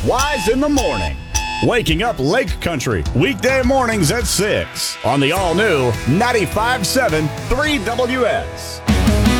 Wise in the Morning. Waking up Lake Country, weekday mornings at 6 on the all-new 95.7 3WS.